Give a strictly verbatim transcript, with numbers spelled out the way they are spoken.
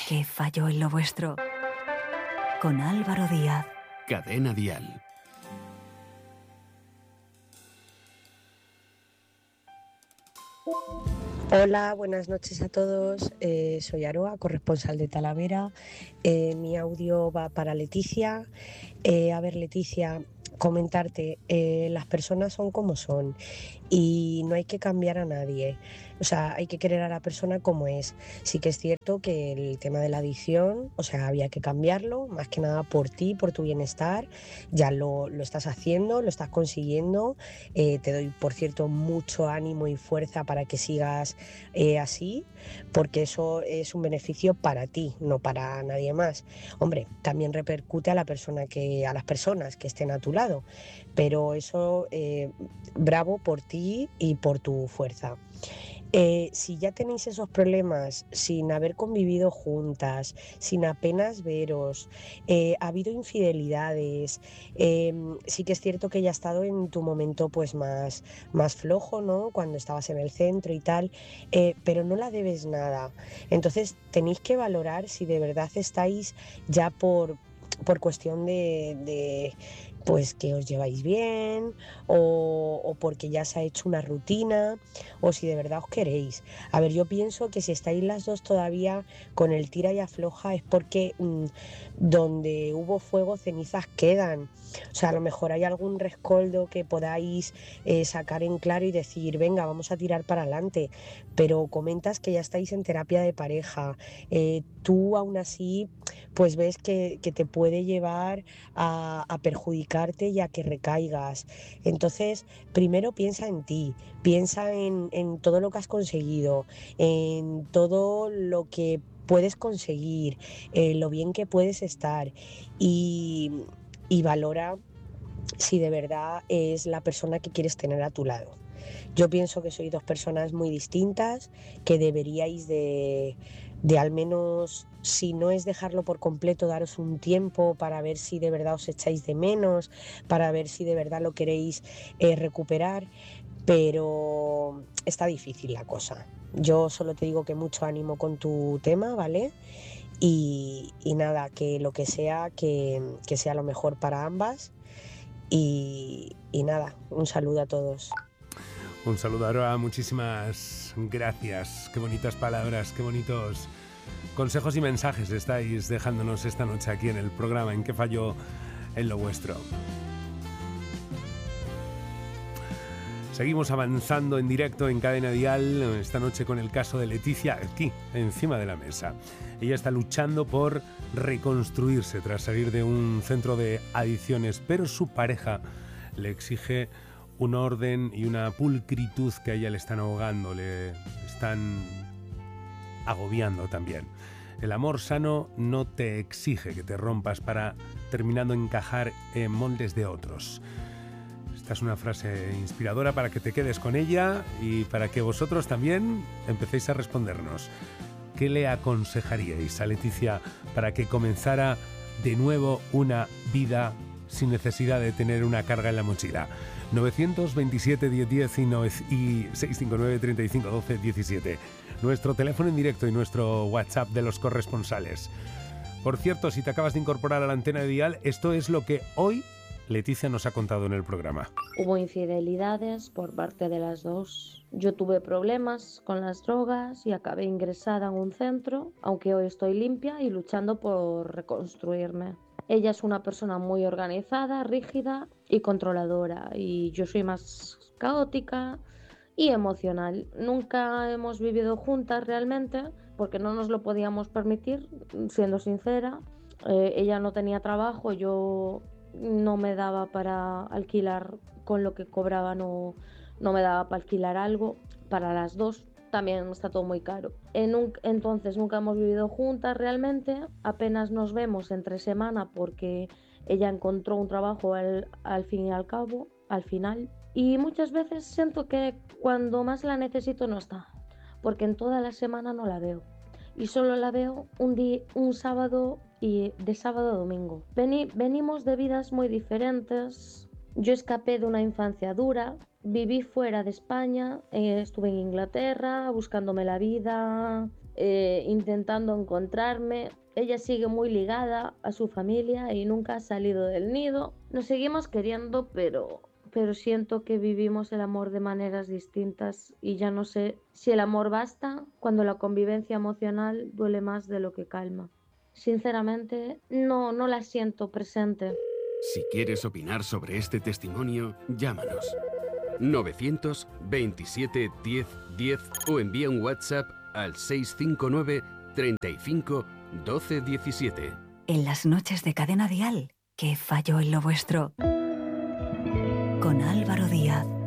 ¿Qué falló en lo vuestro? Con Álvaro Díaz. Cadena Dial. Hola, buenas noches a todos. Eh, soy Aroa, corresponsal de Talavera. Eh, mi audio va para Leticia. Eh, a ver, Leticia, comentarte, eh, las personas son como son y no hay que cambiar a nadie. O sea, hay que querer a la persona como es. Sí que es cierto que el tema de la adicción, o sea, había que cambiarlo, más que nada por ti, por tu bienestar. Ya lo, lo estás haciendo, lo estás consiguiendo. Eh, te doy, por cierto, mucho ánimo y fuerza para que sigas eh, así, porque eso es un beneficio para ti, no para nadie más. Hombre, también repercute a la persona que, a las personas que estén a tu lado, pero eso, eh, bravo por ti y por tu fuerza. Eh, si ya tenéis esos problemas sin haber convivido juntas, sin apenas veros, eh, ha habido infidelidades, eh, sí que es cierto que ya ha estado en tu momento pues más, más flojo, ¿no? Cuando estabas en el centro y tal, eh, pero no la debes nada. Entonces tenéis que valorar si de verdad estáis ya por, por cuestión de, de pues que os lleváis bien o, o porque ya se ha hecho una rutina o si de verdad os queréis. A ver, yo pienso que si estáis las dos todavía con el tira y afloja es porque mmm, donde hubo fuego cenizas quedan. O sea, a lo mejor hay algún rescoldo que podáis eh, sacar en claro y decir, venga, vamos a tirar para adelante. Pero comentas que ya estáis en terapia de pareja. Eh, tú aún así, pues ves que, que te puede llevar a, a perjudicarte y a que recaigas. Entonces, primero piensa en ti, piensa en, en todo lo que has conseguido, en todo lo que puedes conseguir, eh, lo bien que puedes estar y, y valora si de verdad es la persona que quieres tener a tu lado. Yo pienso que sois dos personas muy distintas, que deberíais de, de al menos, si no es dejarlo por completo, daros un tiempo para ver si de verdad os echáis de menos, para ver si de verdad lo queréis eh, recuperar, pero está difícil la cosa. Yo solo te digo que mucho ánimo con tu tema, ¿vale? Y, y nada, que lo que sea, que, que sea lo mejor para ambas. Y, y nada, un saludo a todos. Un saludo, Aroa, muchísimas gracias. Qué bonitas palabras, qué bonitos consejos y mensajes estáis dejándonos esta noche aquí en el programa En qué falló en lo vuestro. Seguimos avanzando en directo en Cadena Dial esta noche con el caso de Leticia aquí, encima de la mesa. Ella está luchando por reconstruirse tras salir de un centro de adicciones, pero su pareja le exige un orden y una pulcritud que a ella le están ahogando, le están agobiando también. El amor sano no te exige que te rompas para terminando encajar en moldes de otros. Esta es una frase inspiradora para que te quedes con ella y para que vosotros también empecéis a respondernos. ¿Qué le aconsejaríais a Leticia para que comenzara de nuevo una vida sin necesidad de tener una carga en la mochila? novecientos veintisiete diez diez y, y seiscientos cincuenta y nueve treinta y cinco doce diecisiete. Nuestro teléfono en directo y nuestro WhatsApp de los corresponsales. Por cierto, si te acabas de incorporar a la antena de Dial, esto es lo que hoy Leticia nos ha contado en el programa. Hubo infidelidades por parte de las dos. Yo tuve problemas con las drogas y acabé ingresada en un centro, aunque hoy estoy limpia y luchando por reconstruirme. Ella es una persona muy organizada, rígida y controladora, y yo soy más caótica y emocional. Nunca hemos vivido juntas realmente porque no nos lo podíamos permitir, siendo sincera. Eh, ella no tenía trabajo, yo no me daba para alquilar con lo que cobraba, no, no me daba para alquilar algo para las dos. También está todo muy caro. En un, entonces nunca hemos vivido juntas realmente, apenas nos vemos entre semana porque ella encontró un trabajo al, al fin y al cabo, al final. Y muchas veces siento que cuando más la necesito no está, porque en toda la semana no la veo. Y solo la veo un, día, un sábado y de sábado a domingo. Veni, venimos de vidas muy diferentes. Yo escapé de una infancia dura, viví fuera de España, eh, estuve en Inglaterra buscándome la vida, eh, intentando encontrarme. Ella sigue muy ligada a su familia y nunca ha salido del nido. Nos seguimos queriendo, pero, pero siento que vivimos el amor de maneras distintas y ya no sé si el amor basta cuando la convivencia emocional duele más de lo que calma. Sinceramente, no, no la siento presente. Si quieres opinar sobre este testimonio, llámanos. novecientos veintisiete diez diez o envía un WhatsApp al seis cinco nueve treinta y cinco doce diecisiete. En las noches de Cadena Dial, ¿qué falló en lo vuestro? Con Álvaro Díaz.